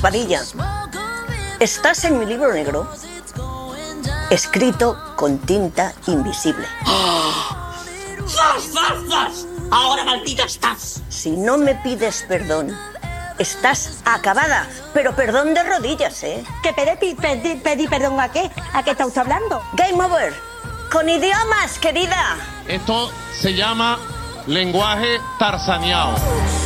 Padilla, estás en mi libro negro, escrito con tinta invisible. ¡Zas, zas, zas! Ahora maldita estás. Si no me pides perdón, estás acabada, pero perdón de rodillas, ¿eh? ¿Que pedí perdón a qué? ¿A qué está usted hablando? Game over. Con idiomas, querida. Esto se llama lenguaje tarzaneado.